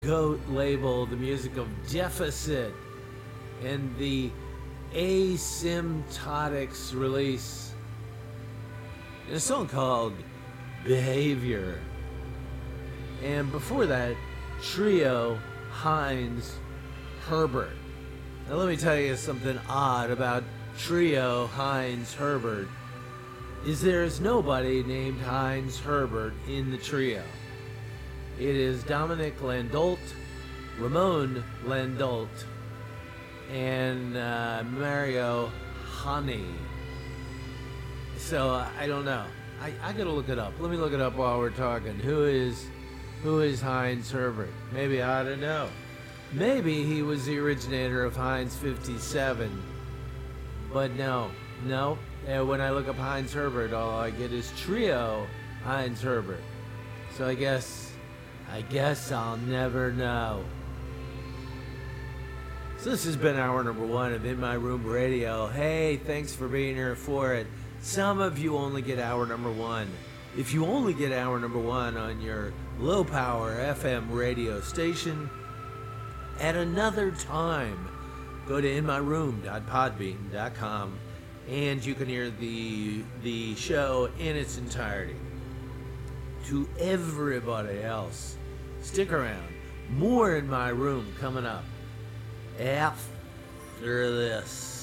GOAT label, the music of Deficit, and the Asymptotics release. And a song called Behavior. And before that, Trio, Heinz, Herbert. Now let me tell you something odd about Trio, Heinz, Herbert. There is nobody named Heinz Herbert in the trio. It is Dominic Landolt, Ramon Landolt, and Mario Hani. So I don't know. I gotta look it up. Let me look it up while we're talking. Who is Heinz Herbert? Maybe I ought to know. Maybe he was the originator of Heinz 57. But no. And when I look up Heinz Herbert, all I get is Trio Heinz Herbert. So I guess I'll never know. So this has been hour number 1 of In My Room Radio. Hey, thanks for being here for it. Some of you only get hour number 1. If you only get hour number 1 on your low power FM radio station, at another time, go to inmyroom.podbean.com and you can hear the show in its entirety. To everybody else, stick around. More In My Room coming up after this.